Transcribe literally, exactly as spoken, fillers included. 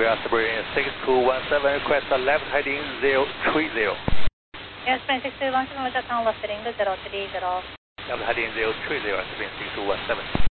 we are Siberian six two one seven, request a left heading zero three zero. Yes, Siberian six two one seven, with that down left heading zero three zero. Left heading zero three zero, Siberian six two one seven.